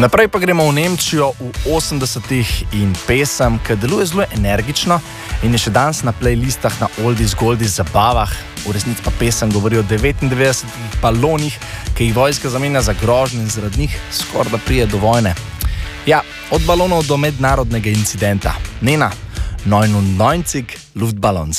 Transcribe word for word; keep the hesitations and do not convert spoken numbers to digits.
Naprej pa gremo v Nemčijo v osemdesetih in pesem, ki deluje zelo energično in je še danes na playlistah na oldies goldies zabavah. V resnici pa pesem govori o devetindevetdesetih balonih, ki jih vojska zamenja za grožnje in zaradi njih skoraj da prije do vojne. Ja, od balonov do mednarodnega incidenta. Nena, neunundneunzig Luftballons.